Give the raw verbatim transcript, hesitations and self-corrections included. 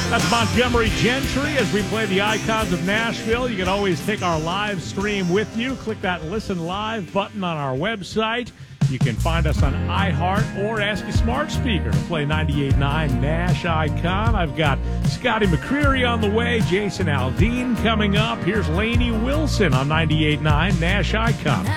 That's Montgomery Gentry as we play the Icons of Nashville. You can always take our live stream with you. Click that Listen Live button on our website. You can find us on iHeart or ask your smart speaker to play ninety-eight point nine Nash Icon. I've got Scotty McCreery on the way, Jason Aldean coming up. Here's Lainey Wilson on ninety-eight point nine Nash Icon.